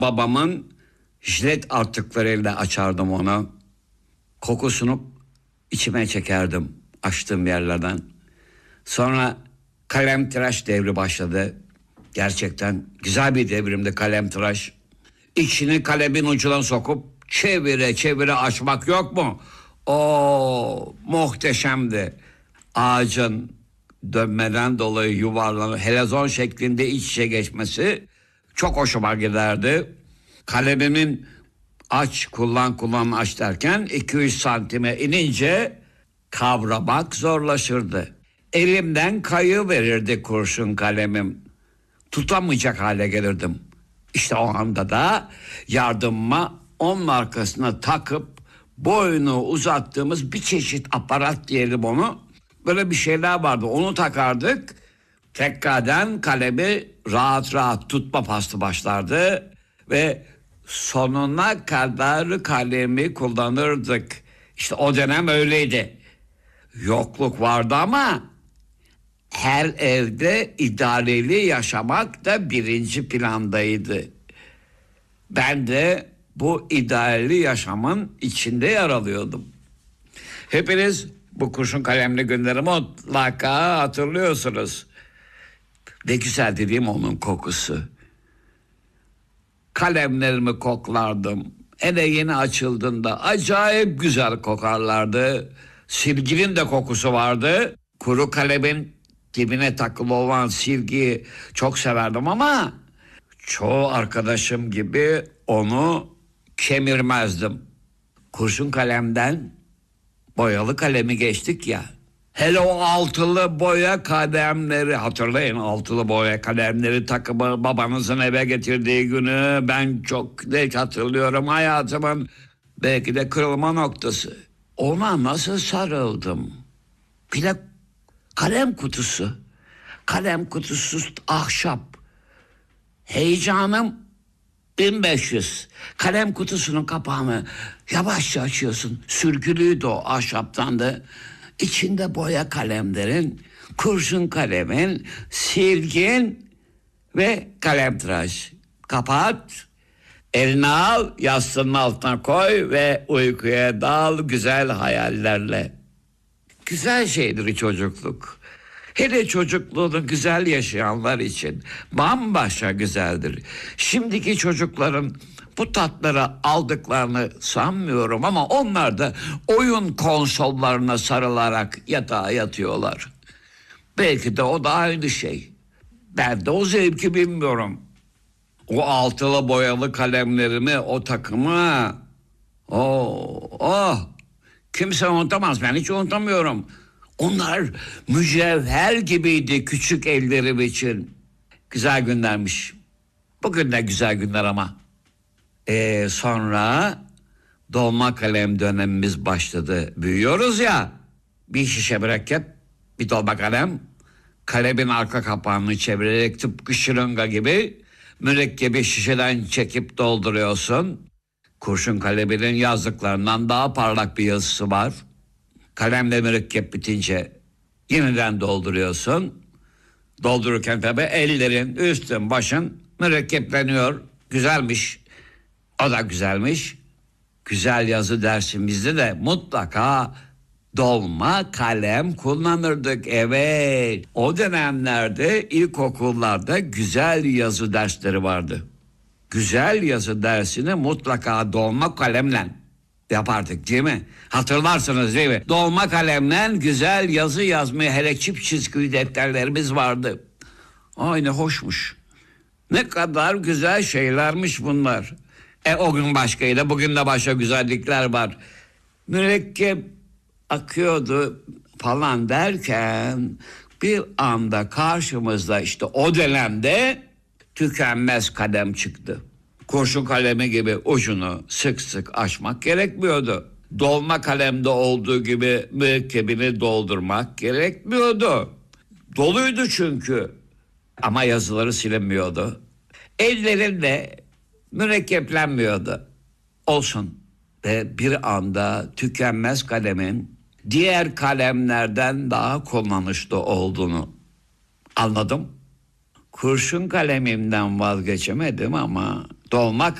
Babamın jilet artıklarıyla açardım onu. Kokusunu içime çekerdim açtığım yerlerden. Sonra kalemtıraş devri başladı. Gerçekten güzel bir devrimdi kalemtıraş. İçini kalemin ucuna sokup çevire çevire açmak yok mu? O muhteşemdi. Ağacın dönmeden dolayı yuvarlanıp helezon şeklinde iç içe geçmesi çok hoşuma giderdi. Kalemimin kullan aç derken 2-3 santime inince kavramak zorlaşırdı. Elimden kayıverirdi kurşun kalemim. Tutamayacak hale gelirdim. İşte o anda da yardımıma onun arkasına takıp boynu uzattığımız bir çeşit aparat diyelim onu. Böyle bir şeyler vardı, onu takardık. Tekrardan kalemi rahat rahat tutma faslı başlardı ve sonuna kadar kalemi kullanırdık. İşte o dönem öyleydi. Yokluk vardı ama her evde idareli yaşamak da birinci plandaydı. Ben de bu idareli yaşamın içinde yer alıyordum. Hepiniz bu kurşun kalemli günleri mutlaka hatırlıyorsunuz. Ne güzel dediğim onun kokusu. Kalemlerimi koklardım. Hele yeni açıldığında acayip güzel kokarlardı. Silginin de kokusu vardı. Kuru kalemin dibine takılı olan silgiyi çok severdim ama çoğu arkadaşım gibi onu kemirmezdim. Kurşun kalemden boyalı kalemi geçtik ya. Hele o altılı boya kalemleri hatırlayın, altılı boya kalemleri takımı babanızın eve getirdiği günü ben çok net hatırlıyorum, hayatımın belki de kırılma noktası. Ona nasıl sarıldım. Bir de kalem kutusu. Kalem kutusu ahşap. Heyecanım 1500. Kalem kutusunun kapağını yavaşça açıyorsun. Sürgülüydü o ahşaptan da. İçinde boya kalemlerin, kurşun kalemin, silgin ve kalemtıraş. Kapat, elini al, yastığının altına koy ve uykuya dal güzel hayallerle. Güzel şeydir çocukluk. Hele çocukluğunu güzel yaşayanlar için bambaşka güzeldir. Şimdiki çocukların bu tatları aldıklarını sanmıyorum ama onlar da oyun konsollarına sarılarak yatağa yatıyorlar. Belki de o da aynı şey. Ben de o zevki bilmiyorum. O altılı boyalı kalemlerimi, o takımı, kimse unutamaz. Ben hiç unutamıyorum. Onlar mücevher gibiydi küçük ellerim için. Güzel günlermiş. Bugün de güzel günler ama. Sonra dolma kalem dönemimiz başladı. Büyüyoruz ya. Bir şişe mürekkep, bir dolma kalem. Kalemin arka kapağını çevirerek tıpkı şırınga gibi mürekkebi şişeden çekip dolduruyorsun. Kurşun kaleminin yazdıklarından daha parlak bir yazısı var. Kalemle mürekkep bitince yeniden dolduruyorsun. Doldururken tabii ellerin, üstün, başın mürekkepleniyor. Güzelmiş. O da güzelmiş. Güzel yazı dersimizde de mutlaka dolma kalem kullanırdık. Evet. O dönemlerde ilkokullarda güzel yazı dersleri vardı. Güzel yazı dersini mutlaka dolma kalemle yapardık değil mi? Hatırlarsınız değil mi? Dolma kalemle güzel yazı yazmaya, hele çift çizgili defterlerimiz vardı. Ay ne hoşmuş. Ne kadar güzel şeylermiş bunlar. O gün başkaydı, bugün de başka güzellikler var. Mürekkep akıyordu falan derken bir anda karşımızda işte o dönemde tükenmez kalem çıktı. Kurşun kalemi gibi ucunu sık sık açmak gerekmiyordu. Dolma kalemde olduğu gibi mürekkebini doldurmak gerekmiyordu. Doluydu çünkü. Ama yazıları silinmiyordu. Ellerinde mürekkeplenmiyordu. Olsun. Ve bir anda tükenmez kalemin diğer kalemlerden daha kullanışlı olduğunu anladım. Kurşun kalemimden vazgeçemedim ama Dolma